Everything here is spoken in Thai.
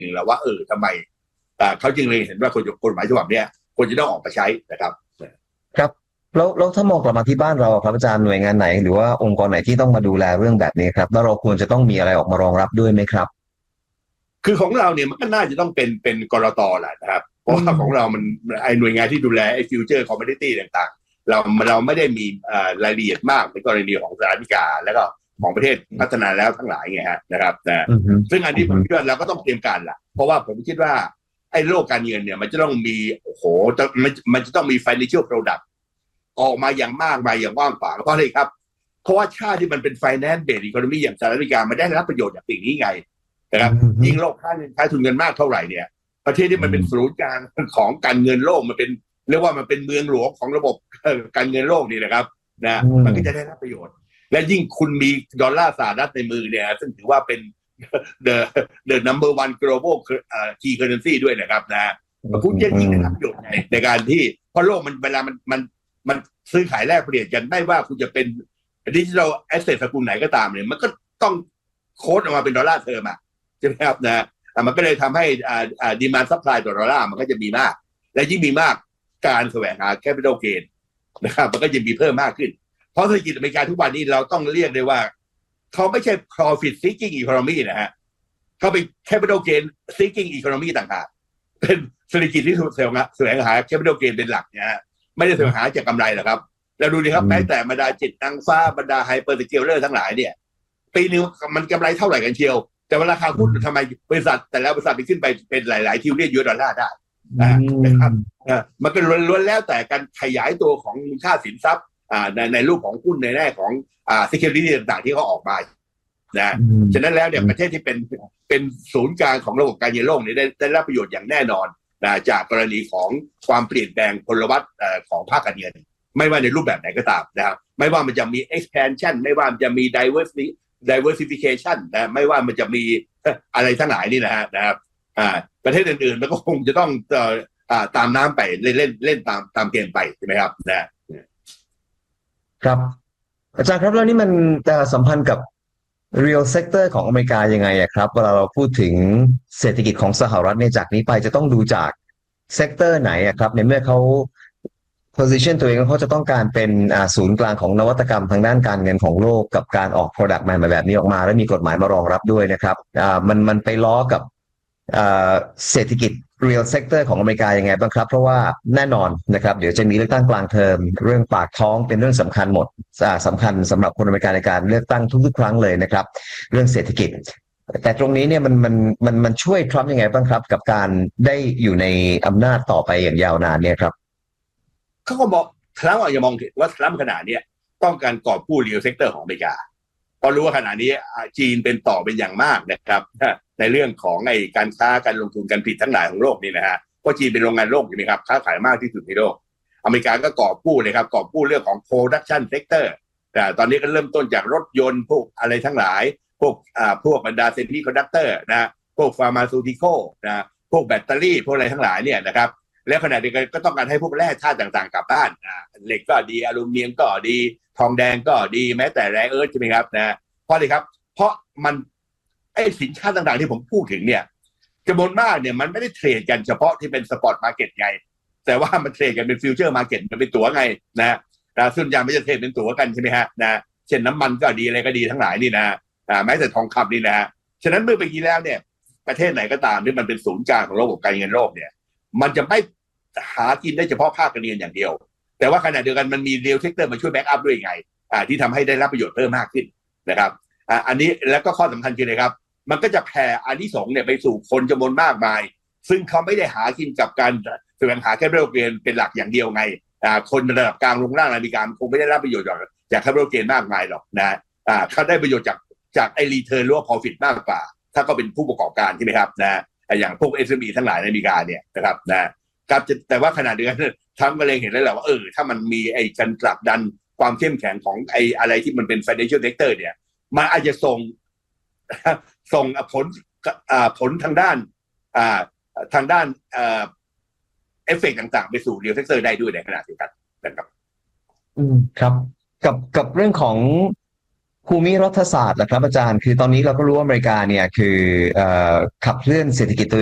นึ่งแล้วว่าทำไมเขาจึงเลยเห็นว่ากฎหมายฉบับเนี้ยควรจะต้องออกมาใช้นะครับครับแล้วถ้ามองกลับมาที่บ้านเราครับอาจารย์หน่วยงานไหนหรือว่าองค์กรไหนที่ต้องมาดูแลเรื่องแบบนี้ครับแล้วเราควรจะต้องมีอะไรออกมารองรับด้วยไหมครับคือของเราเนี่ยมันก็น่าจะต้องเป็นกรตแหละนะครับเพราะว่าของเรามันไอหน่วยงานที่ดูแลไอฟิวเจอร์คอมมูนิตี้ต่างๆเราไม่ได้มีรายละเอียดมากในกรณีของสหรัฐอเมริกาแล้วก็ของประเทศพัฒนาแล้วทั้งหลายไงฮะนะครับซึ่งอันนี้ผมคิดว่าเราก็ต้องเตรียมการละเพราะว่าผมคิดว่าไอ้โลกการเงินเนี่ยมันจะต้องมีมันจะต้องมี financial product ออกมาอย่างมากมายอย่างว่างเปล่าเพราะอะไรครับเพราะว่าชาติที่มันเป็น finance based economy อย่างสหรัฐอเมริกามันได้รับประโยชน์จากสิ่งนี้ไงนะครับยิ่งโลกค่าทุนเงินมากเท่าไหร่เนี่ยประเทศที่มันเป็นศูนย์กลางของการเงินโลกมันเป็นเรียกว่ามันเป็นเมืองหลวงของระบบการเงินโลกนี่นะครับนะมันก็จะได้รับประโยชน์และยิ่งคุณมีดอลลาร์สหรัฐในมือเนี่ยซึ่งถือว่าเป็น the number one global key currency ด้วยนะครับนะคุณจะยิ่งได้รับประโยชน์ในการที่เพราะโลกมันเวลามันซื้อขายแลกเปลี่ยนกันไม่ว่าคุณจะเป็นดิจิทัลแอสเซทสกุลไหนก็ตามเนี่ยมันก็ต้องโค้ดออกมาเป็นดอลลาร์เทอมใช่ไหมครับนะมันก็เลยทำให้ดีมานด์ซัพพลายต่อดอลลาร์มันก็จะมีมากและยิ่งมีมากการแสวงหาแคปิตอลเกนนะครับมันก็จะมีเพิ่มมากขึ้นเพราะเศรษฐกิจอเมริกาทุกวันนี้เราต้องเรียกได้ว่าเขาไม่ใช่ profit seeking economy นะฮะเขาเป็น capital gain seeking economy ต่างหากเป็นเศรษฐกิจที่แสวงหา capital gain เป็นหลักนะฮะไม่ได้แสวงหาจากกำไรหรอกครับแล้วดูดิครับแม้แต่บรรดาจิตนางฟ้าบรรดาไฮเปอร์สเกลเลอร์ทั้งหลายเนี่ยปีนึงมันกำไรเท่าไหร่กันเชียวแต่ว่าราคาหุ้นทำไมบริษัทแต่ละบริษัทไปขึ้นไปเป็นหลายๆทิวเลียนยูเอสดอลลาร์ได้นะครับมันก็ล้วนแล้วแต่การขยายตัวของมูลค่าสินทรัพย์ในรูปของหุ้นในแง่ของsecurity ต่างๆที่เขาออกมานะฉะนั้นแล้วเนี่ยประเทศที่เป็นศูนย์กลางของระบบการเงินโลกนี้ได้รับประโยชน์อย่างแน่นอนจากกรณีของความเปลี่ยนแปลงพลวัตของภาคการเงินไม่ว่าในรูปแบบไหนก็ตามนะครับไม่ว่ามันจะมี expansion ไม่ว่ามันจะมี diversification นะไม่ว่ามันจะมีอะไรทั้งหลายนี่นะครับประเทศอื่นๆมันก็คงจะต้องตามน้ำไปเล่นตามเกมไปใช่ไหมครับครับอาจารย์ครับแล้วนี่มันจะสัมพันธ์กับ real sector ของอเมริกายังไงครับเวลาเราพูดถึงเศรษฐกิจของสหรัฐในจากนี้ไปจะต้องดูจากเซกเตอร์ไหนครับในเมื่อเขา position ตัวเองเขาจะต้องการเป็นศูนย์กลางของนวัตกรรมทางด้านการเงินของโลกกับการออก product ใหม่แบบนี้ออกมาและมีกฎหมายมารองรับด้วยนะครับมันไปล้อกับเศรษฐกิจ real sector ของอเมริกายังไงบ้างครับเพราะว่าแน่นอนนะครับเดี๋ยวจะมีเลือกตั้งกลางเทอมเรื่องปากท้องเป็นเรื่องสำคัญหมดสำคัญสำหรับคนอเมริกาในการเลือกตั้งทุกๆครั้งเลยนะครับเรื่องเศรษฐกิจแต่ตรงนี้เนี่ยมันช่วยทรัมป์ยังไงบ้างครับกับการได้อยู่ในอำนาจต่อไปอย่างยาวนานเนี่ยครับเขาก็บอกทรัมป์อย่ามองว่าทรัมป์ขนาดนี้ต้องการกอบกู้ real sector ของอเมริกาเพราะรู้ว่าขณะนี้จีนเป็นต่อเป็นอย่างมากนะครับในเรื่องของการค้าการลงทุนการผลิตทั้งหลายของโลกนี่นะฮะเพราะจีนเป็นโรงงานโลกใช่ไหมครับค้าขายมากที่สุดในโลกอเมริกาก็กอบกู้เลยครับกอบกู้เรื่องของ production sector แต่ตอนนี้ก็เริ่มต้นจากรถยนต์พวกอะไรทั้งหลายพวกบรรดา semiconductor นะพวก pharmaceutical นะพวกแบตเตอรี่พวกอะไรทั้งหลายเนี่ยนะครับแล้วขณะเดียวกันก็ต้องการให้พวกแร่ธาตุต่างๆกลับบ้านเหล็กก็ดีอลูมิเนียมก็ดีทองแดงก็ดีแม้แต่แร่เอิร์ธใช่ไหมครับนะเพราะอะไรครับเพราะมันสินค้าต่างๆที่ผมพูดถึงเนี่ยจำนวนมากเนี่ยมันไม่ได้เทรดกันเฉพาะที่เป็นสปอร์ตมาร์เก็ตไงแต่ว่ามันเทรดกันเป็นฟิวเจอร์มาร์เก็ตมันเป็นตั๋วไงนะส่วนใหญ่ไม่จะเทรดเป็นตั๋วกันใช่ไหมฮะนะเช่นน้ำมันก็ดีอะไรก็ดีทั้งหลายนี่นะแม้แต่ทองคำนี่นะฉะนั้นเมื่อไปกี้แล้วเนี่ยประเทศไหนก็ตามที่มันเป็นศูนย์กลางของระบบการเงินโลกเนี่ยมันจะไม่หากินได้เฉพาะภาคการเงินอย่างเดียวแต่ว่าขณะเดียวกันมันมีเรียลเซกเตอร์มาช่วยแบ็กอัพด้วยไงที่ทำให้ได้รับประโยชน์เพิ่มมากขึ้นนะครับอันนี้แล้วก็ข้อสำคัญคืออะไรครับมันก็จะแผ่อานิสงส์เนี่ยไปสู่คนจำนวนมากมายซึ่งเขาไม่ได้หากินกับการแสวงหาแคปิตอลเกนเป็นหลักอย่างเดียวไงคนระดับกลางลงล่างอเมริกาคงไม่ได้รับประโยชน์จากแคปิตอลเกนมากมายหรอกนะเขาได้ประโยชน์จากไอ้รีเทิร์นหรือว่า profit มากกว่าถ้าก็เป็นผู้ประกอบการใช่ไหมครับนะอย่างพวก SME ทั้งหลายในอเมริกาเนี่ยนะครับนะครับแต่ว่าขณะเดียวกันทรัมป์ก็เลยเห็นแล้วแหละว่าถ้ามันมีการผลักดันความเข้มแข็งของอะไรที่มันเป็น financial sector เนี่ยมันอาจจะส่งผลทางด้านเอฟเฟกต์ต่างๆไปสู่ real sector ได้ด้วยในขณะเดียวกันนะครับครับกับเรื่องของภูมิรัฐศาสตร์นะครับอาจารย์คือตอนนี้เราก็รู้ว่าอเมริกาเนี่ยคือขับเคลื่อนเศรษฐกิจ